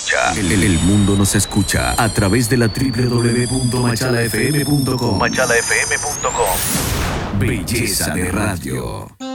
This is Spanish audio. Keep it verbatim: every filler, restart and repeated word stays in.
escucha. El, el- el mundo nos escucha a través de la doble u doble u doble u punto machala f m punto com. machala f m punto com. Belleza de radio.